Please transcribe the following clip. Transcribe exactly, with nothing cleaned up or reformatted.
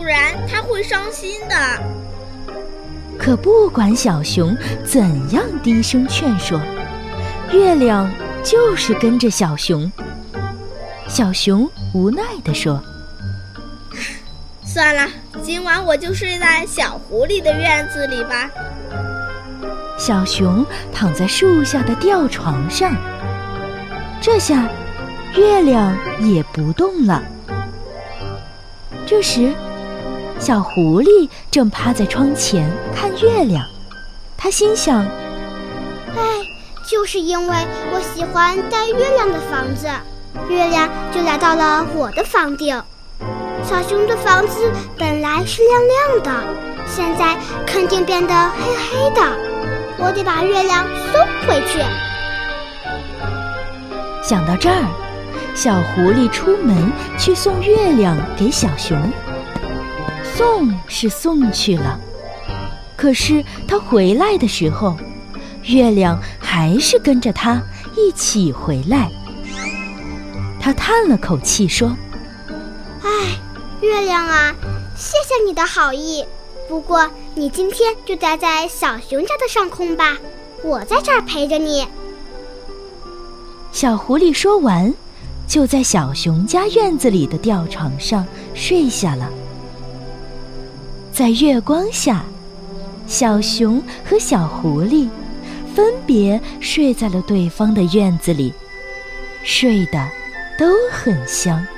然他会伤心的。 可不管小熊怎样低声劝说，月亮就是跟着小熊。小熊无奈地说： 算了，今晚我就睡在小狐狸的院子里吧。 小熊躺在树下的吊床上，这下月亮也不动了。这时小狐狸正趴在窗前看月亮，他心想： 哎，就是因为我喜欢带月亮的房子，月亮就来到了我的房顶。小熊的房子本来是亮亮的，现在肯定变得黑黑的，我得把月亮送回去。 想到这儿，小狐狸出门去送月亮给小熊。送是送去了，可是他回来的时候，月亮还是跟着他一起回来。他叹了口气说： 哎，月亮啊，谢谢你的好意，不过你今天就待在小熊家的上空吧，我在这儿陪着你。 小狐狸说完，就在小熊家院子里的吊床上睡下了。在月光下，小熊和小狐狸分别睡在了对方的院子里，睡得都很香。